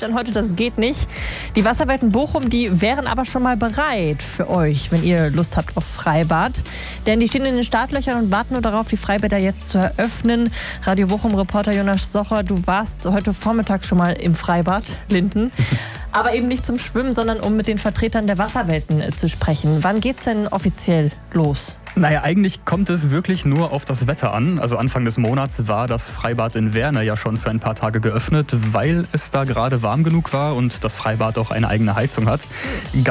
Stand heute, das geht nicht. Die Wasserwelten Bochum, die wären aber schon mal bereit für euch, wenn ihr Lust habt auf Freibad. Denn die stehen in den Startlöchern und warten nur darauf, die Freibäder jetzt zu eröffnen. Radio Bochum-Reporter Jonas Socher, du warst heute Vormittag schon mal im Freibad Linden. Aber eben nicht zum Schwimmen, sondern um mit den Vertretern der Wasserwelten zu sprechen. Wann geht's denn offiziell los? Naja, eigentlich kommt es wirklich nur auf das Wetter an. Also Anfang des Monats war das Freibad in Werne ja schon für ein paar Tage geöffnet, weil es da gerade warm genug war und das Freibad auch eine eigene Heizung hat.